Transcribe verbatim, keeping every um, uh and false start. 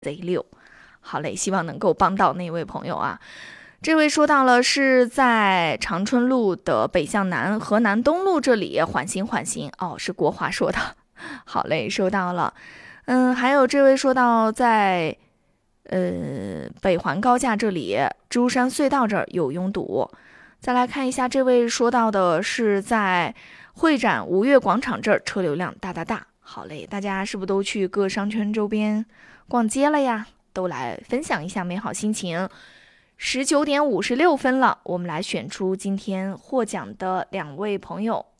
贼溜。好嘞，希望能够帮到那位朋友啊。这位说到了是在长春路的北向南河南东路这里缓行缓行哦，是国华说的。好嘞，收到了。嗯，还有这位说到在呃北环高架这里珠山隧道这儿有拥堵。再来看一下，这位说到的是在会展吴越广场这儿车流量大大大。好嘞，大家是不是都去各商圈周边逛街了呀？都来分享一下美好心情。十九点五十六分了，我们来选出今天获奖的两位朋友。